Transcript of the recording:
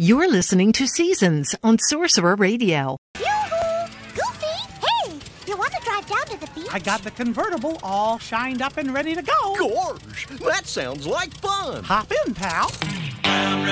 You're listening to Seasons on Sorcerer Radio. Yoo-hoo! Goofy, hey! You want to drive down to the beach? I got the convertible all shined up and ready to go. Gorge, that sounds like fun. Hop in, pal. Ram,